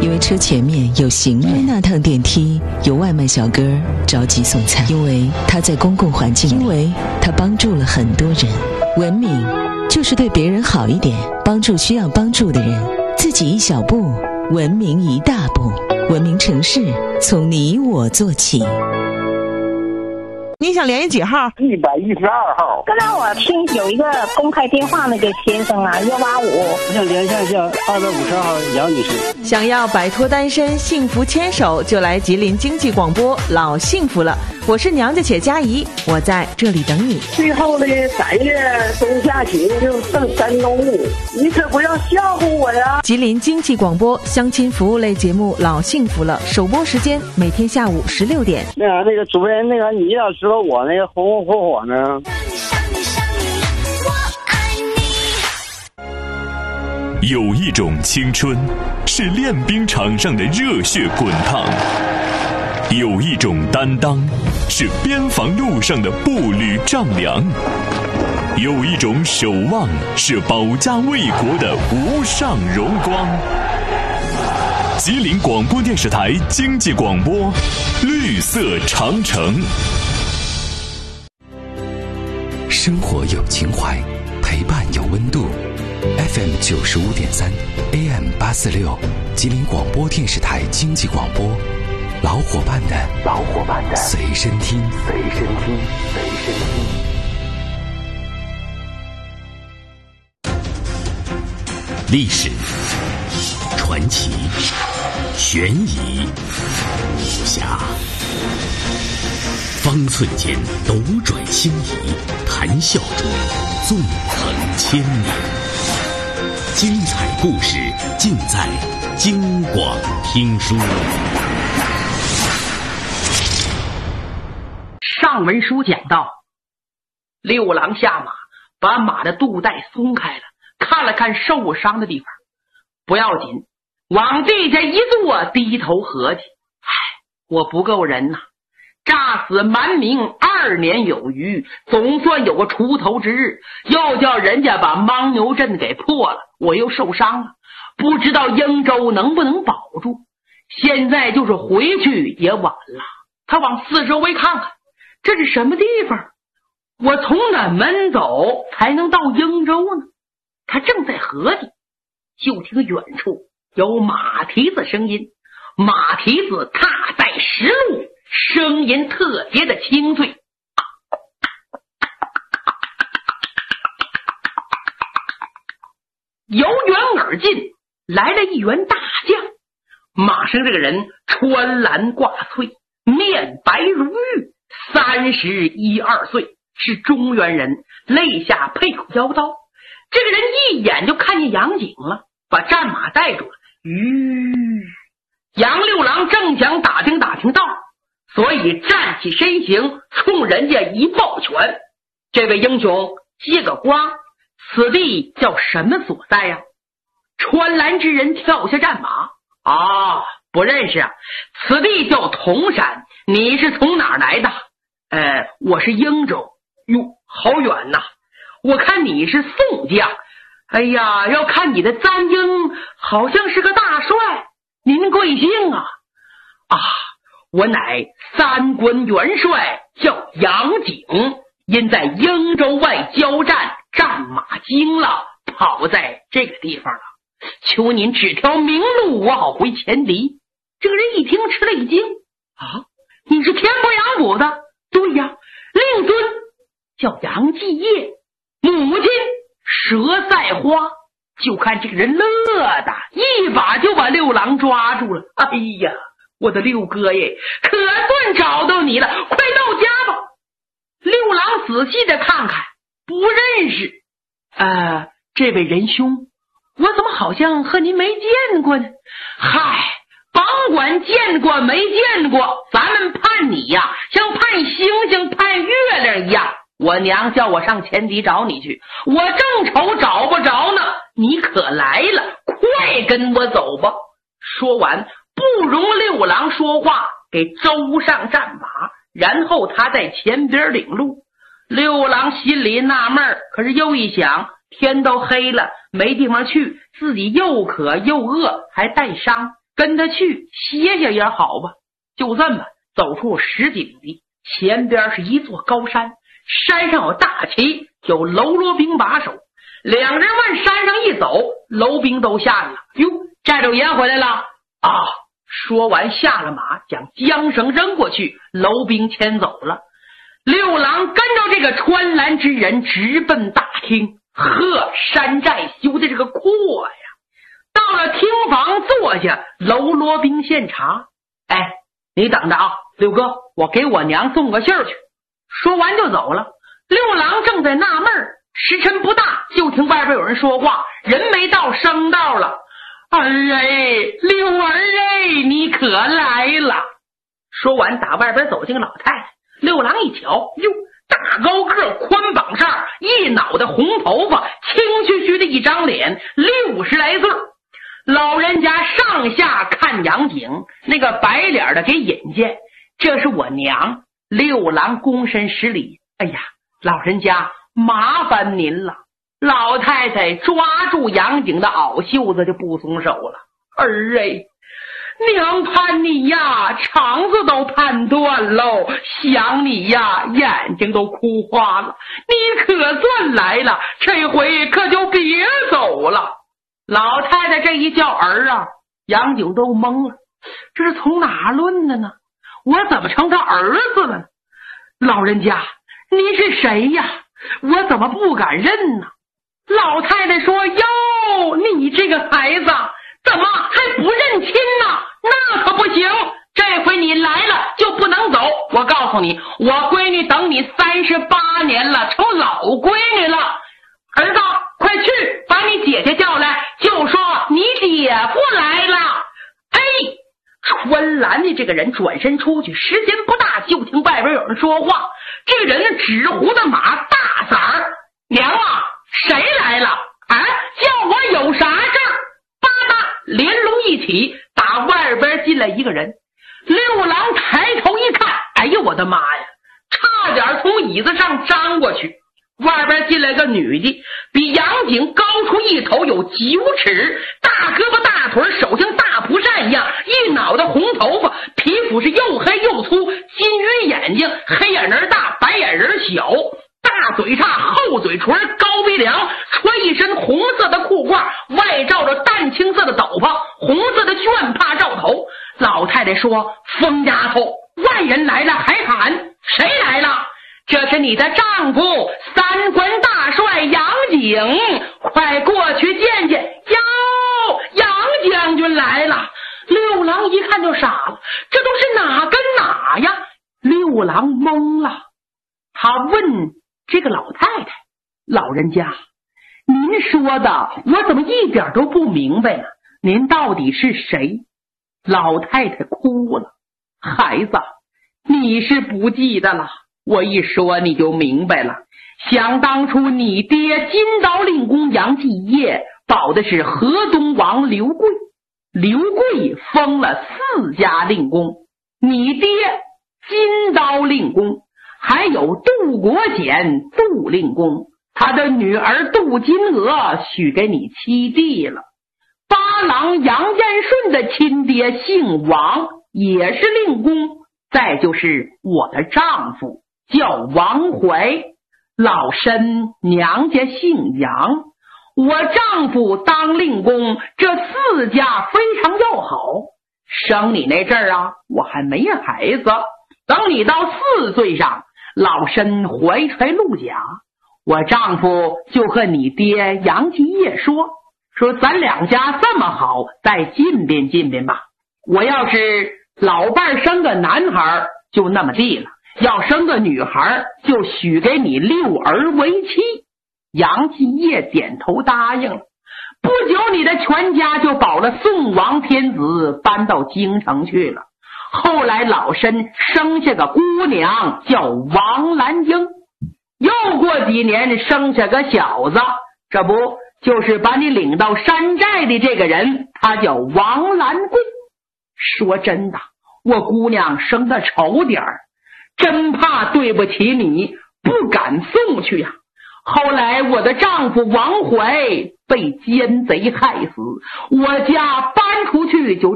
因为车前面有行人，因为那趟电梯有外卖小哥着急送餐，因为他在公共环境里，因为他帮助了很多人。文明就是对别人好一点，帮助需要帮助的人，自己一小步，文明一大步。文明城市从你我做起。 你想联系几号 ？112号。 刚才我听有一个公开电话，那个先生啊，185。 我想连线一下250号杨女士。 想要摆脱单身，幸福牵手，就来吉林经济广播，老幸福了。我是娘家且佳怡，我在这里等你。 最后的3月中下旬就剩3周，你可不要吓唬我呀！ 吉林经济广播相亲服务类节目《老幸福了》，首播时间每天下午16点。 那个主持人，你要知道我那个红红火火呢。 有一种青春是练兵场上的热血滚烫，有一种担当是边防路上的步履丈量，有一种守望是保家卫国的无上荣光。吉林广播电视台经济广播，绿色长城。 生活有情怀，陪伴有温度。FM 95.3 AM 846，吉林广播电视台经济广播，老伙伴的随身听。 历史、传奇、悬疑、武侠，方寸间斗转星移，谈笑中纵横千年。精彩故事尽在京广听书。 上文书讲到，六郎下马，把马的肚带松开了，看了看受伤的地方，不要紧，往地下一坐，低头合计，我不够人呐，诈死瞒名2年有余，总算有个出头之日，又叫人家把牦牛阵给破了，我又受伤了，不知道英州能不能保住，现在就是回去也晚了。他往四周围看看，这是什么地方？我从哪门走才能到英州呢？他正在合计，就听远处有马蹄子声音，马蹄子踏在石路，声音特别的清脆。由远而近来了一员大将，马上这个人穿蓝挂翠，面白如玉，31、2岁，是中原人，肋下配有腰刀。这个人一眼就看见杨景了，把战马带住了。杨六郎正想打听道，所以站起身形，冲人家一抱拳。这位英雄接个瓜，此地叫什么所在呀？穿蓝之人跳下战马，不认识啊，此地叫铜山，你是从哪儿来的？我是英州。哟，好远呐，我看你是宋将。哎呀，要看你的簪缨，好像是个大帅。您贵姓啊？我乃3关元帅，叫杨景，因在英州外交战，战马惊了，跑在这个地方了，求您指条明路，我好回前敌。这个人一听吃了一惊，你是天波杨府的？对呀，令尊叫杨继业，母亲佘赛花。就看这个人乐的一把就把六郎抓住了。哎呀，我的六哥耶，可算找到你了，快到家吧。六郎仔细的看看，不认识。这位仁兄，我怎么好像和您没见过呢？甭管见过没见过，咱们盼你呀，像盼星星盼月亮一样。我娘叫我上前敌找你去，我正愁找不着呢，你可来了，快跟我走吧。说完，不容六郎说话，给周上战马，然后他在前边领路。六郎心里纳闷，可是又一想，天都黑了，没地方去，自己又渴又饿，还带伤， 跟他去歇歇也好吧。就这么走出10几里地，前边是一座高山，山上有大旗，有喽啰兵把守。两人往山上一走，楼兵都下来了。哟，寨主爷回来了啊！说完下了马，将缰绳扔过去，楼兵牵走了。六郎跟着这个穿蓝之人直奔大厅。呵，山寨修的这个阔呀！到了厅房坐下，喽啰兵献茶。哎，你等着啊，六哥，我给我娘送个信儿去。说完就走了。六郎正在纳闷，时辰不大，就听外边有人说话，人没到，声到了。儿哎，六儿哎，你可来了。说完打外边走进个老太太。六郎一瞧，哟，大高个，宽膀扇，一脑袋红头发，清虚虚的一张脸，60来岁。老人家上下看杨景，那个白脸的给引荐，这是我娘。六郎躬身施礼，哎呀，老人家麻烦您了。老太太抓住杨景的袄袖子就不松手了。儿哎，娘盼你呀，肠子都盼断喽，想你呀，眼睛都哭花了。你可算来了，这回可就别走了。老太太这一叫儿啊，杨景都懵了，这是从哪论的呢？我怎么成他儿子了呢？老人家，您是谁呀？我怎么不敢认呢？老太太说，哟，你这个孩子怎么还不认亲呢？那可不行，这回你来了就不能走。我告诉你，我闺女等你38年了，成老闺女了。儿子，快去把你姐姐叫来，就说你姐夫来了。哎，穿蓝的这个人转身出去，时间不大，就听外边有人说话。这个人纸糊的马，大嗓儿，娘啊，谁来了？啊，叫我有啥事儿？吧嗒，连龙一起，打外边进来一个人。六郎抬头一看，哎呦我的妈呀，差点从椅子上粘过去。外边进来个女的，比杨景高出一头，有9尺，大胳膊大腿，手像大蒲扇一样，一脑袋红头发，皮肤是又黑又粗，金鱼眼睛，黑眼仁大，白眼仁小，大嘴叉，厚嘴唇，高鼻梁，穿一身红色的裤褂，外罩着淡青色的斗篷，红色的绢帕罩头。老太太说，疯丫头，外人来了还喊，谁来了？这是你的丈夫3关大帅杨景，快过去见见。哟，杨将军来了。六郎一看就傻了，这都是哪跟哪呀？六郎懵了，他问这个老太太，老人家，您说的我怎么一点都不明白呢？您到底是谁？老太太哭了，孩子，你是不记得了，我一说你就明白了。想当初你爹金刀令公杨继业保的是河东王刘贵，刘贵封了4家令公，你爹金刀令公，还有杜国简杜令公，他的女儿杜金娥许给你妻弟了。八郎杨建顺的亲爹姓王，也是令公。再就是我的丈夫叫王怀，老身娘家姓杨，我丈夫当令公，这4家非常要好。生你那阵儿啊，我还没孩子，等你到4岁上，老身怀揣鹿甲，我丈夫就和你爹杨继业说咱2家这么好，再进便进便吧。我要是老伴生个男孩就那么地了，要生个女孩就许给你6儿为妻。杨继业点头答应了。不久你的全家就保了宋王天子，搬到京城去了。后来老身生下个姑娘叫王兰英，又过几年生下个小子，这不就是把你领到山寨的这个人，他叫王兰贵。说真的，我姑娘生得丑点儿，真怕对不起你，不敢送去呀。后来我的丈夫王怀被奸贼害死，我家搬出去就